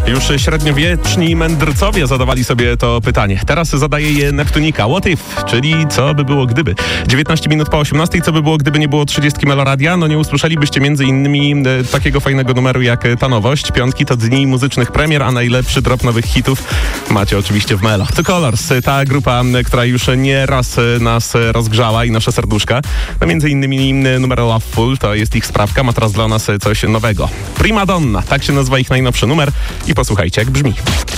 Już średniowieczni mędrcowie zadawali sobie to pytanie. Teraz zadaje je Neptunika. What if? Czyli co by było gdyby? 19 minut po 18. Co by było gdyby nie było 30 Meloradia? No nie usłyszelibyście między innymi takiego fajnego numeru jak Ta Nowość. Piątki to dni muzycznych premier, a najlepszy drop nowych hitów macie oczywiście w Melo. The Colors, ta grupa, która już nie raz nas rozgrzała i nasze serduszka. No między innymi numer Loveful, to jest ich sprawka, ma teraz dla nas coś nowego. Prima Donna, tak się nazywa ich najnowszy numer i posłuchajcie jak brzmi.